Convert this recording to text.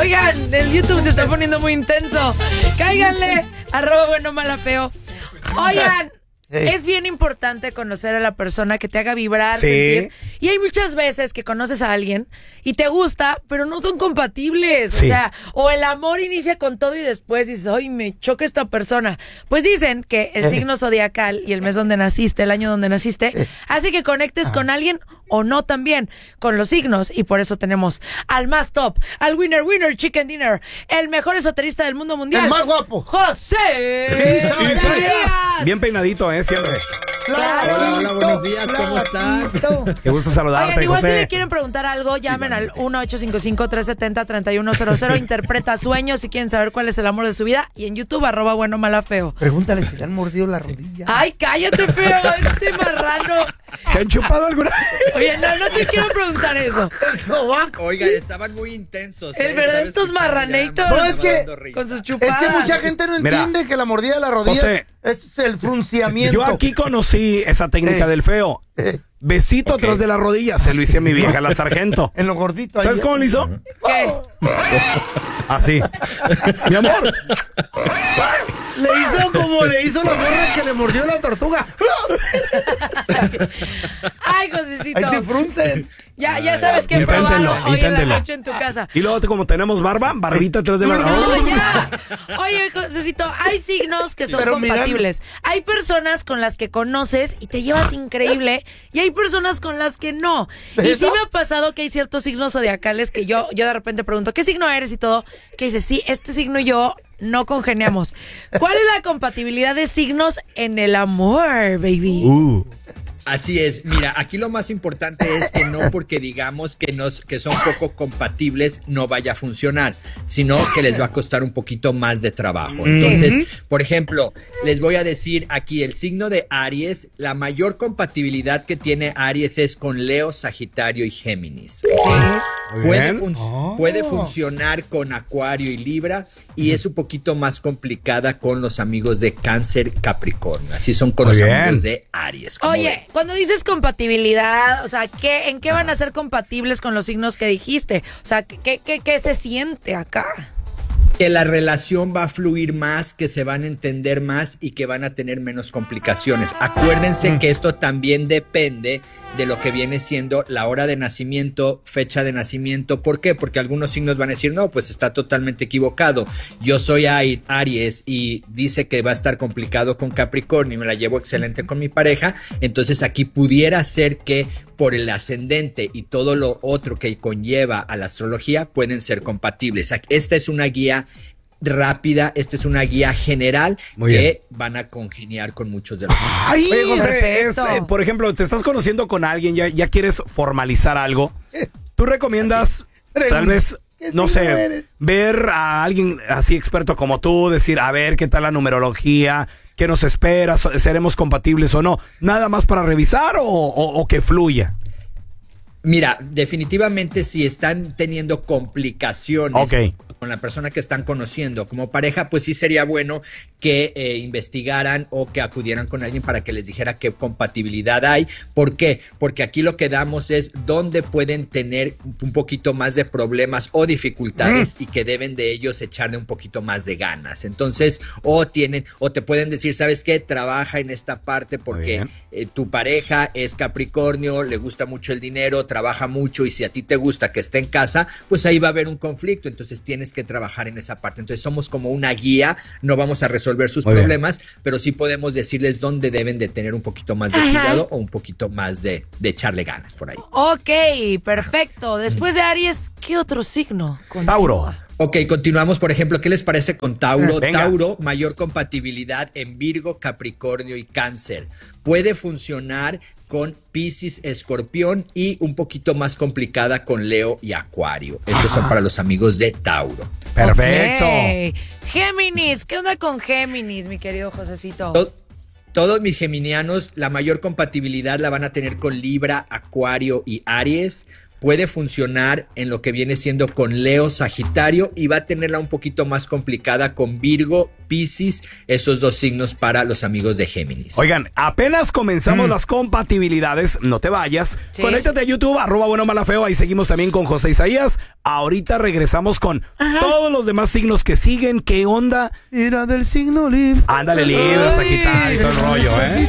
Oigan, el YouTube se está poniendo muy intenso. Cáiganle, @buenomalafeo. Oigan, es bien importante conocer a la persona que te haga vibrar, sentir. Y hay muchas veces que conoces a alguien y te gusta, pero no son compatibles. O sea, o el amor inicia con todo y después dices, ay, me choca esta persona. Pues dicen que el signo zodiacal y el mes donde naciste, el año donde naciste, hace que conectes con alguien o no también con los signos. Y por eso tenemos al más top, al winner chicken dinner, el mejor esoterista del mundo mundial, el más guapo, José Isaías. Bien peinadito, siempre. Claro. Hola, buenos días, ¿cómo están? Qué gusto saludarte, Oigan, igual José. si le quieren preguntar algo, llamen al 1-855-370-3100. Interpreta sueños si quieren saber cuál es el amor de su vida. Y en YouTube, @buenomalafeo. Pregúntale si le han mordido la rodilla. Ay, cállate, feo, este marrano. ¿Te han chupado alguna? Oye, no te quiero preguntar eso. Oigan, estaban muy intensos. Es verdad, estos marraneitos. No, es que con sus chupadas. Es que mucha gente no entiende que la mordida de la rodilla José, es el frunciamiento. Yo aquí conocí esa técnica del feo. Besito atrás de la rodilla. Se lo hice a mi vieja, la sargento. En lo gordito. ¿Sabes cómo lo hizo? ¿Qué? Así. Mi amor. Le hizo como le hizo la morra que le mordió la tortuga. Ay, Josecito. Ahí se fruncen. Ya sabes que Inténtenlo, probado hoy en la inténtenlo. noche en tu casa. Y luego, como tenemos barbita atrás de la rodilla. No, ya. Oye, Josecito, hay signos que son compatibles. Hay personas con las que conoces y te llevas increíble, y hay personas con las que no. Y sí me ha pasado que hay ciertos signos zodiacales que yo de repente pregunto, ¿qué signo eres? Y todo, que dices, sí, este signo y yo no congeniamos. ¿Cuál es la compatibilidad de signos en el amor, baby? Así es, mira, aquí lo más importante es que no porque digamos que son poco compatibles no vaya a funcionar, sino que les va a costar un poquito más de trabajo. Entonces, por ejemplo, les voy a decir aquí el signo de Aries, la mayor compatibilidad que tiene Aries es con Leo, Sagitario y Géminis. Puede funcionar con Acuario y Libra, y es un poquito más complicada con los amigos de Cáncer, Capricornio. Así son con los amigos de Aries. Oye, cuando dices compatibilidad, o sea, ¿en qué van a ser compatibles con los signos que dijiste? O sea, ¿qué se siente acá? Que la relación va a fluir más, que se van a entender más y que van a tener menos complicaciones. Acuérdense que esto también depende de lo que viene siendo la hora de nacimiento, fecha de nacimiento. ¿Por qué? Porque algunos signos van a decir, no, pues está totalmente equivocado. Yo soy Aries y dice que va a estar complicado con Capricornio y me la llevo excelente con mi pareja. Entonces aquí pudiera ser que por el ascendente y todo lo otro que conlleva a la astrología pueden ser compatibles. Esta es una guía rápida, esta es una guía general que van a congeniar con muchos de los... Ay, José, por ejemplo, te estás conociendo con alguien, ya quieres formalizar algo. ¿Tú recomiendas tal vez, no sé, ver a alguien así experto como tú, decir, a ver, qué tal la numerología, qué nos espera, seremos compatibles o no? ¿Nada más para revisar o que fluya? Mira, definitivamente si están teniendo complicaciones con la persona que están conociendo como pareja, pues sí sería bueno que investigaran o que acudieran con alguien para que les dijera qué compatibilidad hay. ¿Por qué? Porque aquí lo que damos es dónde pueden tener un poquito más de problemas o dificultades y que deben de ellos echarle un poquito más de ganas. Entonces, o te pueden decir, ¿sabes qué? Trabaja en esta parte porque tu pareja es Capricornio, le gusta mucho el dinero, trabaja mucho, y si a ti te gusta que esté en casa, pues ahí va a haber un conflicto, entonces tienes que trabajar en esa parte. Entonces somos como una guía, no vamos a resolver sus problemas, pero sí podemos decirles dónde deben de tener un poquito más de cuidado o un poquito más de echarle ganas por ahí. Ok, perfecto. Después de Aries, ¿qué otro signo? Tauro. Ok, continuamos, por ejemplo, ¿qué les parece con Tauro? Venga. Tauro, mayor compatibilidad en Virgo, Capricornio y Cáncer. Puede funcionar con Piscis, Escorpión, y un poquito más complicada con Leo y Acuario. Estos son para los amigos de Tauro. Perfecto. Okay. Géminis, ¿qué onda con Géminis, mi querido Josecito? Todos mis geminianos, la mayor compatibilidad la van a tener con Libra, Acuario y Aries. puede funcionar en lo que viene siendo con Leo, Sagitario, y va a tenerla un poquito más complicada con Virgo, Piscis, esos 2 signos para los amigos de Géminis. Oigan, apenas comenzamos las compatibilidades, no te vayas. Sí. Conéctate a YouTube, @buenomalafeo, ahí seguimos también con José Isaías. Ahorita regresamos con todos los demás signos que siguen. ¿Qué onda? Era del signo Libra. Ándale, Libra, Sagitario y todo el rollo, ¿eh?